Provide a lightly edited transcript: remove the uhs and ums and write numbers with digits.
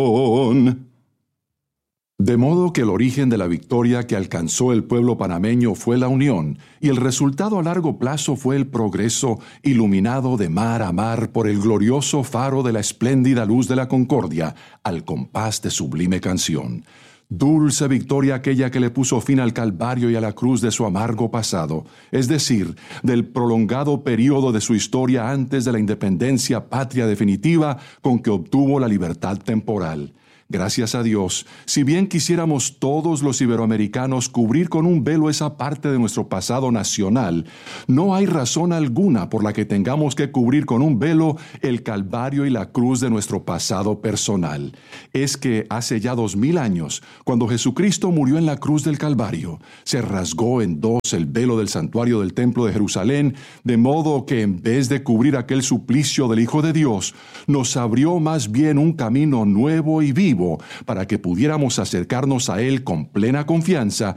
De modo que el origen de la victoria que alcanzó el pueblo panameño fue la unión, y el resultado a largo plazo fue el progreso iluminado de mar a mar por el glorioso faro de la espléndida luz de la concordia, al compás de sublime canción. Dulce victoria aquella que le puso fin al Calvario y a la cruz de su amargo pasado, es decir, del prolongado período de su historia antes de la independencia patria definitiva con que obtuvo la libertad temporal. Gracias a Dios, si bien quisiéramos todos los iberoamericanos cubrir con un velo esa parte de nuestro pasado nacional, no hay razón alguna por la que tengamos que cubrir con un velo el Calvario y la cruz de nuestro pasado personal. Es que hace ya 2000 años, cuando Jesucristo murió en la cruz del Calvario, se rasgó en dos el velo del santuario del templo de Jerusalén, de modo que en vez de cubrir aquel suplicio del Hijo de Dios, nos abrió más bien un camino nuevo y vivo para que pudiéramos acercarnos a Él con plena confianza